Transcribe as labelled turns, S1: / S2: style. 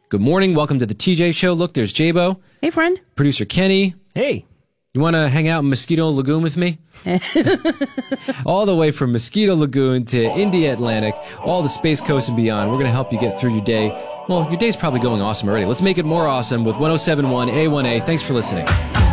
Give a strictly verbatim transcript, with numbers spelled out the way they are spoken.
S1: Good morning. Welcome to the T J Show. Look, there's J-Bo.
S2: Hey, friend.
S1: Producer Kenny.
S3: Hey.
S1: You want to hang out in Mosquito Lagoon with me? All the way from Mosquito Lagoon to India Atlantic, all the Space Coast and beyond. We're going to help you get through your day. Well, your day's probably going awesome already. Let's make it more awesome with one oh seven point one A one A. Thanks for listening.